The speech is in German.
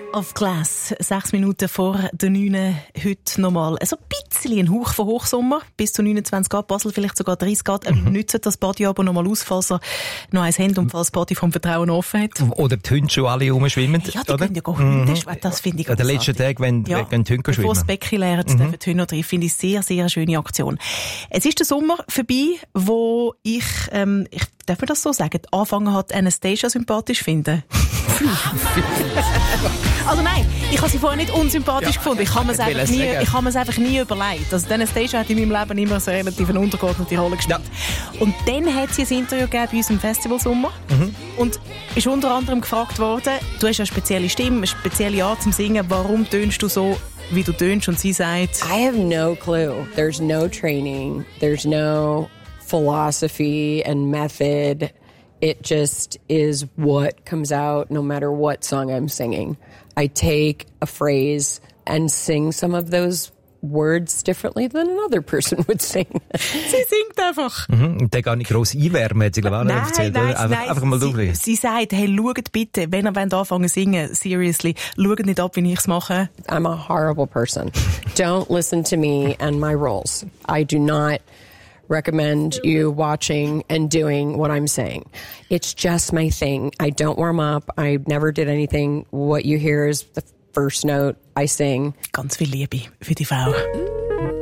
of Glass, 6 Minuten vor der 9. Heute nochmal so ein bisschen ein Hauch von Hochsommer, bis zu 29 Grad, Basel vielleicht sogar 30 Grad. Nützt das Body aber nochmal aus, falls ihr noch eins habt und falls das Body vom Vertrauen offen hat. Oder die Hunde schon alle rumschwimmen. Ja, die können ja gar Hunde schwimmen, das finde ich großartig. Der letzte Tag, wenn die Hunde schwimmen. Bevor das Becken lernen, dürfen die Hunde drin, finde ich sehr, sehr eine schöne Aktion. Es ist der Sommer vorbei, wo ich darf man das so sagen, angefangen hat, Anastasia sympathisch finden. Also nein, ich habe sie vorher nicht unsympathisch gefunden. Ich habe mir es einfach nie überlegt. Also Anastasia hat in meinem Leben immer so relativ eine untergeordnete Rolle gespielt. Ja. Und dann hat sie ein Interview gegeben bei uns im Festivalsommer und ist unter anderem gefragt worden, du hast eine spezielle Stimme, eine spezielle Art zum Singen, warum tönst du so, wie du tönst? Und sie sagt, I have no clue. There's no training. There's no philosophy and method. It just is what comes out no matter what song I'm singing. I take a phrase and sing some of those words differently than another person would sing. Sie singt einfach. Und dann gar nicht gross einwärmen, hat sie glaube ich auch erzählt. Einfach mal durchgehen. Sie sagt, hey, schaut bitte, wenn ihr anfangen zu singen, seriously, schaut nicht ab, wie ich es mache. I'm a horrible person. Don't listen to me and my roles. I do not recommend you watching and doing what I'm saying. It's just my thing. I don't warm up. I never did anything. What you hear is the first note I sing. Ganz viel Liebe für die Frau.